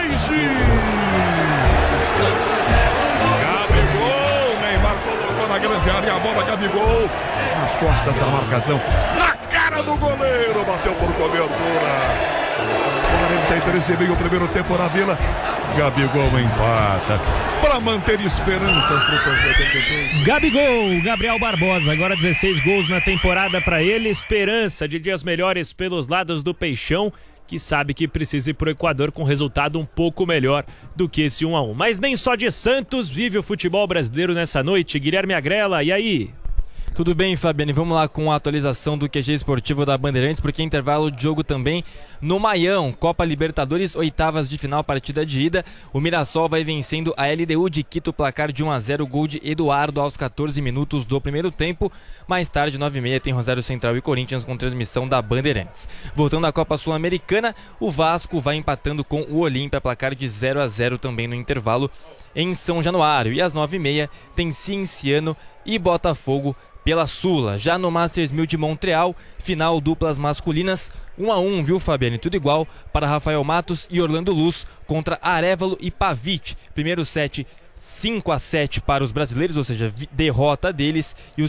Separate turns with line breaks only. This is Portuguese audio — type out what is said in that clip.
Peixe! Gabigol, Neymar colocou na grande área a bola, Gabigol nas costas da marcação, na cara do goleiro, bateu por cobertura. 43,5 o primeiro tempo na Vila. Gabigol empata para manter esperanças pro torcedor.
Gabigol, Gabriel Barbosa, agora 16 gols na temporada para ele. Esperança de dias melhores pelos lados do Peixão, que sabe que precisa ir pro Equador com resultado um pouco melhor do que esse 1-1. Mas nem só de Santos vive o futebol brasileiro nessa noite. Guilherme Agrela, e aí?
Tudo bem, Fabiane? Vamos lá com a atualização do QG Esportivo da Bandeirantes, porque é intervalo de jogo também no Maião. Copa Libertadores, oitavas de final, partida de ida. O Mirassol vai vencendo a LDU de Quito, placar de 1-0, gol de Eduardo aos 14 minutos do primeiro tempo. Mais tarde, 9h30, tem Rosário Central e Corinthians com transmissão da Bandeirantes. Voltando à Copa Sul-Americana, o Vasco vai empatando com o Olímpia, placar de 0-0 também no intervalo em São Januário. E às 9h30 tem Cienciano e Botafogo pela Sula. Já no Masters 1000 de Montreal, final duplas masculinas, 1-1, viu, Fabiane? Tudo igual para Rafael Matos e Orlando Luz contra Arévalo e Pavic. Primeiro set 5-7 para os brasileiros, ou seja, derrota deles, e o